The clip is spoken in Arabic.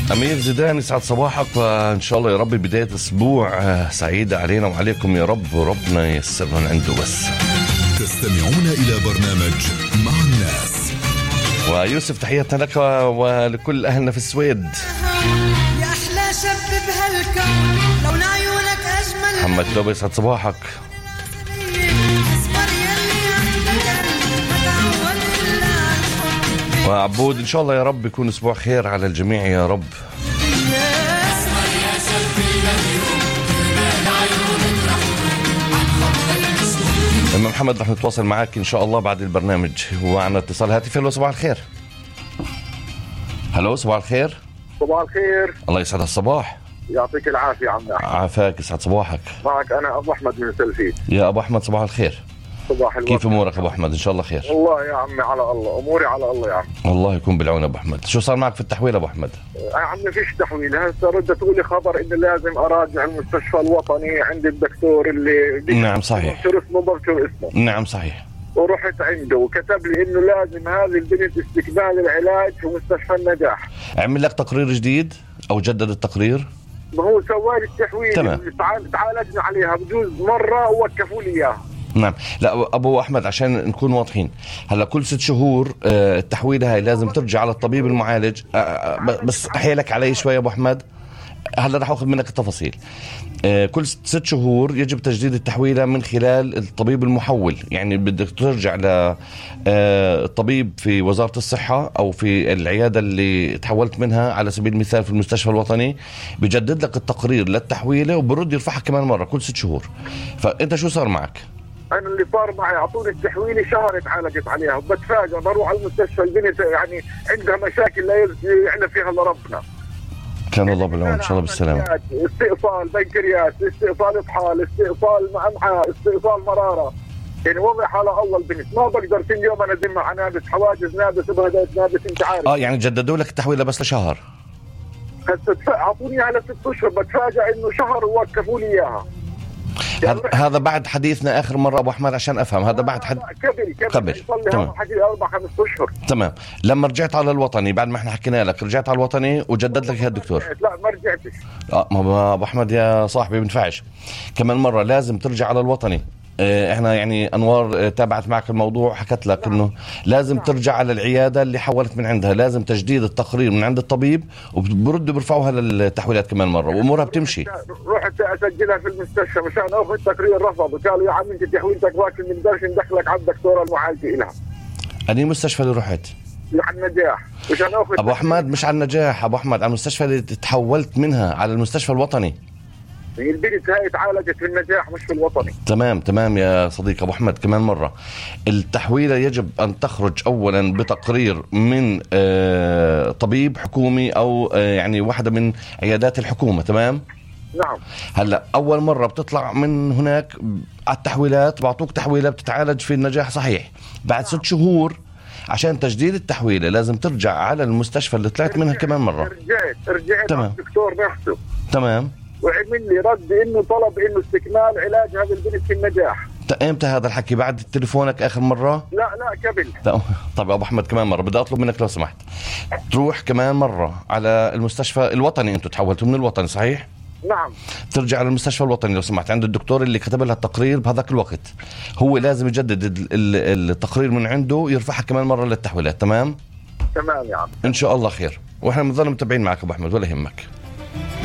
أمير زيدان، يسعد صباحك، وإن شاء الله يا رب بداية أسبوع سعيدة علينا وعليكم يا رب، وربنا ييسر من عنده. بس تستمعون إلى برنامج مع الناس. ويوسف، تحياتنا لك ولكل أهلنا في السويد. يا أحلى شب بهالكون، لون عيونك أجمل. محمد توبة، يسعد صباحك. وعبود، إن شاء الله يا رب يكون أسبوع خير على الجميع يا رب. أما محمد، رح نتواصل معك إن شاء الله بعد البرنامج. ومعنا اتصال هاتفي. هلو، صباح الخير. هلو، صباح الخير. صباح الخير. الله يسعد الصباح. يعطيك العافية عمي. عافاك، يسعد صباحك. معك أنا أبو أحمد من سلفيت. يا أبو أحمد، صباح الخير. صباح الوقت. كيف أمورك أبو أحمد؟ إن شاء الله خير. والله يا عمي على الله، أموري على الله يا عمي. الله يكون بالعون أبو أحمد. شو صار معك في التحويل أبو أحمد؟ يا عمي فيش تحويل. هسه ردت تقولي خبر إنه لازم أراجع المستشفى الوطني عند الدكتور اللي نعم صحيح. بذكر اسمه. نعم صحيح. ورحت عنده وكتب لي إنه لازم هذه البنت استكمال العلاج في مستشفى النجاح. عمل لك تقرير جديد أو جدد التقرير؟ ما هو سوالي التحويل. تمام. تعالجنا عليها بجوز مرة ووقفوا لي إياها. نعم. لا أبو أحمد، عشان نكون واضحين، هلا كل 6 شهور التحويلة هاي لازم ترجع على الطبيب المعالج. بس أحيلك علي شوي يا أبو أحمد، هلا رح أخذ منك التفاصيل. كل 6 شهور يجب تجديد التحويلة من خلال الطبيب المحول. يعني بدك ترجع للطبيب في وزارة الصحة أو في العيادة اللي تحولت منها، على سبيل المثال في المستشفى الوطني، بيجدد لك التقرير للتحويلة وبرد يرفعها كمان مرة كل 6 شهور. فأنت شو صار معك؟ أنا اللي صار معي أعطوني التحويلي شهر اتعالجت عليها، وبتفاجأ بروح على المستشفى البنت يعني عندها مشاكل لا يعلم فيها إلا ربنا. كان الله بالعون، إن شاء الله بالسلامة. استئصال بنكرياس، استئصال إطحال، استئصال أمعاء، استئصال مرارة. يعني وضع على الله البنت، ما بقدر كل يوم أنا أدم مع نابس حواجز، نابس بهداية نابس، أنت عارف. يعني جددوا لك التحويلة بس لشهر. هسه أعطوني على 6 أشهر، بتفاجأ إنه شهر ووقفوا لي إياها. هذا بعد حديثنا آخر مرة أبو أحمد، عشان أفهم. هذا بعد قبل. تمام. حكي 4-5 أشهر. تمام. لما رجعت على الوطني بعد ما احنا حكينا لك، رجعت على الوطني وجدد لك يا الدكتور؟ لا ما رجعتش. ما أبو أحمد يا صاحبي بنفعش كمان مرة، لازم ترجع على الوطني. احنا يعني أنوار تابعت معك الموضوع، حكت لك انه لازم ترجع على العيادة اللي حولت من عندها، لازم تجديد التقرير من عند الطبيب، وبردوا بيرفعوها للتحويلات كمان مرة، وامورها بتمشي. رحت اسجلها في المستشفى مشان اخذ تقرير، رفضوا، قالوا يا عم انت تحويلتك واكل، ما نقدرش ندخلك على الدكتوره المعالجه لها. أنهي مستشفى اللي رحت؟ على النجاح مشان اخذ. ابو احمد مش على النجاح ابو احمد، على المستشفى اللي تحولت منها، على المستشفى الوطني. البنت هاي تعالجت في النجاح مش في الوطني. تمام يا صديق ابو احمد. كمان مرة، التحويلة يجب ان تخرج اولا بتقرير من طبيب حكومي او يعني واحدة من عيادات الحكومة. تمام. نعم. هلا اول مرة بتطلع من هناك على التحويلات، بعطوك تحويلة بتتعالج في النجاح صحيح. بعد 6 شهور عشان تجديد التحويلة لازم ترجع على المستشفى اللي طلعت منها كمان مرة. رجعت على الدكتور نفسه. تمام. وعمل لي رد انه طلب انه استكمال علاج هذا البنت في النجاح. امتى هذا الحكي؟ بعد تليفونك اخر مرة؟ لا قبل. طب ابو احمد كمان مرة بدي اطلب منك لو سمحت تروح كمان مرة على المستشفى الوطني. انتوا تحولتوا من الوطني صحيح؟ نعم. ترجع على المستشفى الوطني لو سمحت، عند الدكتور اللي كتب لها التقرير بهذاك الوقت، هو لازم يجدد التقرير من عنده، يرفعها كمان مرة للتحويلات. تمام يا عم. ان شاء الله خير، واحنا بنضل متابعين معك ابو احمد، ولا يهمك.